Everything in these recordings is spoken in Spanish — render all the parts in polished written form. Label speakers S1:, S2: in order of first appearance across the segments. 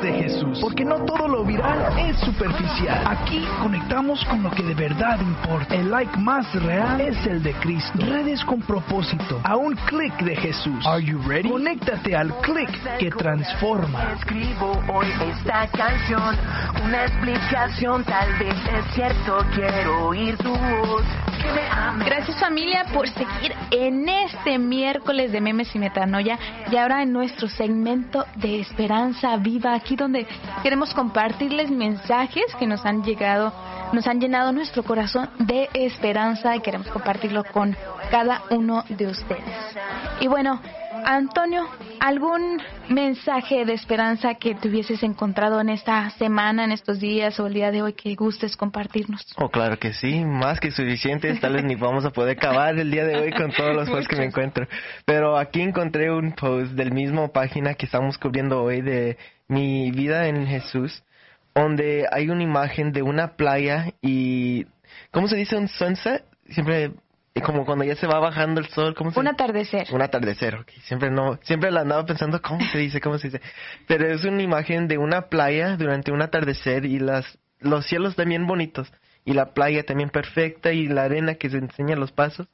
S1: de Jesús, porque no todo lo viral es superficial. Aquí conectamos con lo que de verdad importa. El like más real es el de Cristo. Redes con propósito, a un clic de Jesús. Are you ready? Conéctate al clic que transforma.
S2: Escribo hoy esta canción, una explicación, tal vez es cierto, quiero oír tu voz. Que me ames.
S3: Gracias, familia, por seguir en este miércoles de memes y metanoia, y ahora en nuestro segmento de Esperanza Viva, aquí donde queremos compartirles mensajes que nos han llenado nuestro corazón de esperanza, y queremos compartirlo con cada uno de ustedes. Y bueno, Antonio, ¿algún mensaje de esperanza que te hubieses encontrado en esta semana, en estos días o el día de hoy que gustes compartirnos?
S4: Oh, claro que sí, más que suficientes, tal vez ni vamos a poder acabar el día de hoy con todos los posts que me encuentro. Pero aquí encontré un post del mismo página que estamos cubriendo hoy de mi vida en Jesús, donde hay una imagen de una playa y, ¿cómo se dice? Un sunset, siempre como cuando ya se va bajando el sol, ¿cómo se dice? Un atardecer, ok. Siempre la andaba pensando, ¿cómo se dice? Pero es una imagen de una playa durante un atardecer y los cielos también bonitos y la playa también perfecta y la arena que se enseña los pasos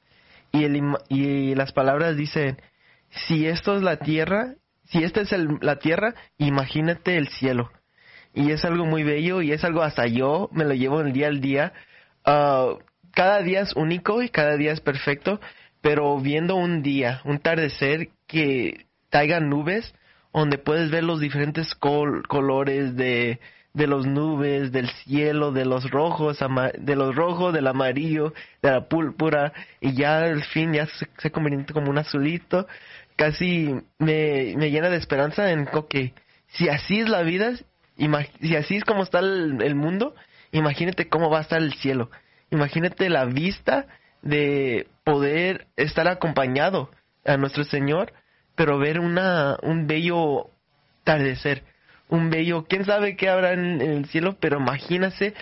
S4: y las palabras dicen, si esto es la tierra, si esta es la tierra, imagínate el cielo. Y es algo muy bello y es algo hasta yo me lo llevo el día al día. Cada día es único y cada día es perfecto, pero viendo un atardecer que traiga nubes, donde puedes ver los diferentes colores de los nubes, del cielo, de los rojos, del amarillo, de la púrpura, y ya al fin ya se convierte como un azulito, casi me llena de esperanza en que si así es la vida, si así es como está el mundo, imagínate cómo va a estar el cielo. Imagínate la vista de poder estar acompañado a nuestro Señor, pero ver un bello atardecer, quién sabe qué habrá en el cielo, pero imagínate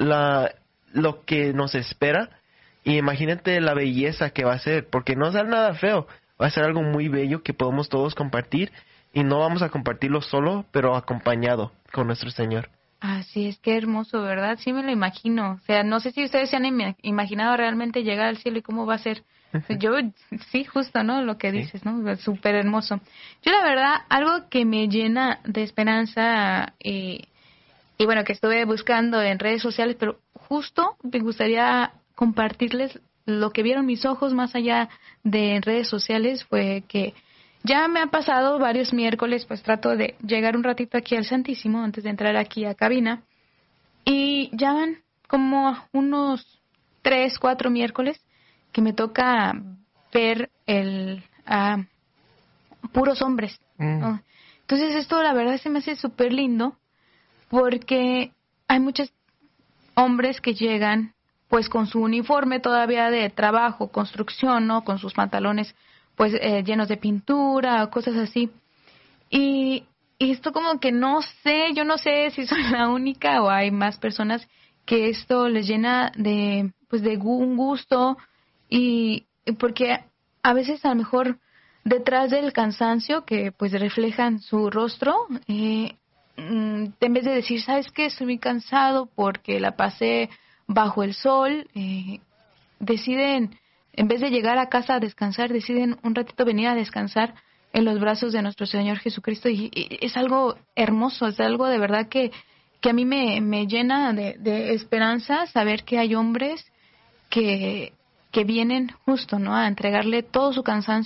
S4: lo que nos espera y imagínate la belleza que va a ser, porque no va a ser nada feo, va a ser algo muy bello que podemos todos compartir y no vamos a compartirlo solo, pero acompañado con nuestro Señor.
S3: Así es, qué hermoso, ¿verdad? Sí me lo imagino. O sea, no sé si ustedes se han imaginado realmente llegar al cielo y cómo va a ser. Yo, sí, justo, ¿no? Lo que dices, ¿no? Súper hermoso. Yo, la verdad, algo que me llena de esperanza y bueno, que estuve buscando en redes sociales, pero justo me gustaría compartirles lo que vieron mis ojos más allá de redes sociales, fue que ya me ha pasado varios miércoles, pues trato de llegar un ratito aquí al Santísimo antes de entrar aquí a cabina. Y ya van como unos 3, 4 miércoles que me toca ver puros hombres, ¿no? Entonces esto la verdad se me hace súper lindo porque hay muchos hombres que llegan pues con su uniforme todavía de trabajo, construcción, ¿no? Con sus pantalones pues llenos de pintura o cosas así. Y esto como que yo no sé si soy la única o hay más personas que esto les llena de un gusto, y porque a veces a lo mejor detrás del cansancio que pues reflejan su rostro, en vez de decir, ¿sabes qué? Estoy muy cansado porque la pasé bajo el sol, deciden, en vez de llegar a casa a descansar, deciden un ratito venir a descansar en los brazos de nuestro Señor Jesucristo, y es algo hermoso, es algo de verdad que a mí me llena de esperanza saber que hay hombres que vienen justo, ¿no? A entregarle todo su cansancio